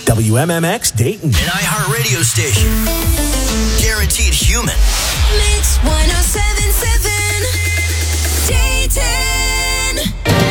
WMMX Dayton. An iHeartRadio station. Guaranteed human. Mix 107.7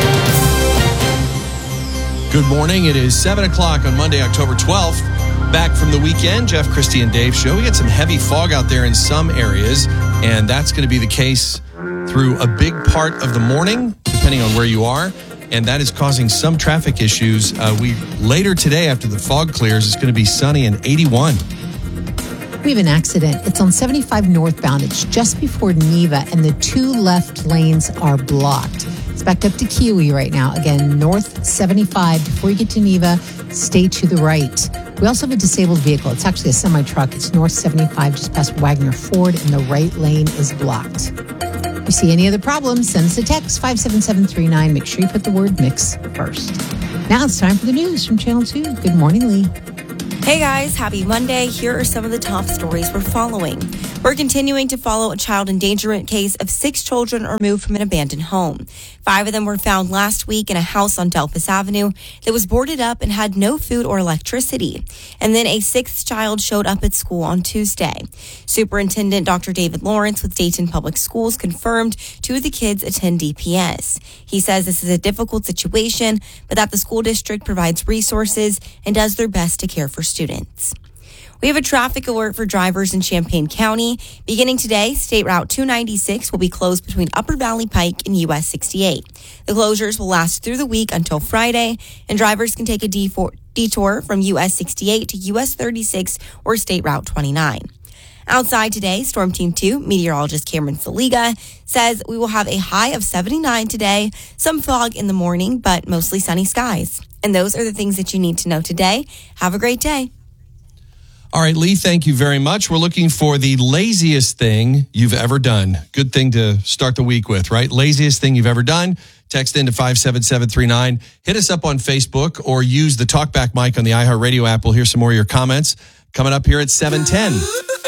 Dayton. Good morning. It is 7 o'clock on Monday, October 12th. Back from the weekend, Jeff, Christy, and Dave show. We get some heavy fog out there in some areas, and that's going to be the case through a big part of the morning, depending on where you are, and that is causing some traffic issues. Later today, after the fog clears, it's going to be sunny and 81. We have an accident. It's on 75 northbound. It's just before Neva, and the two left lanes are blocked. It's backed up to Kiwi right now. Again, north 75. Before you get to Neva, stay to the right. We also have a disabled vehicle. It's actually a semi-truck. It's north 75, just past Wagner Ford, and the right lane is blocked. If you see any other problems, send us a text, 57739. Make sure you put the word mix first. Now it's time for the news from Channel 2. Good morning, Lee. Hey guys, happy Monday. Here are some of the top stories we're following. We're continuing to follow a child endangerment case of 6 children removed from an abandoned home. 5 of them were found last week in a house on Delphus Avenue that was boarded up and had no food or electricity. And then a 6th child showed up at school on Tuesday. Superintendent Dr. David Lawrence with Dayton Public Schools confirmed 2 of the kids attend DPS. He says this is a difficult situation, but that the school district provides resources and does their best to care for students. We have a traffic alert for drivers in Champaign County. Beginning today, State Route 296 will be closed between Upper Valley Pike and US 68. The closures will last through the week until Friday, and drivers can take a detour from US 68 to US 36 or State Route 29. Outside today, Storm Team 2 meteorologist Cameron Saliga says we will have a high of 79 today, some fog in the morning, but mostly sunny skies. And those are the things that you need to know today. Have a great day. All right, Lee, thank you very much. We're looking for the laziest thing you've ever done. Good thing to start the week with, right? Laziest thing you've ever done. Text into 57739. Hit us up on Facebook or use the TalkBack mic on the iHeartRadio app. We'll hear some more of your comments coming up here at 7:10.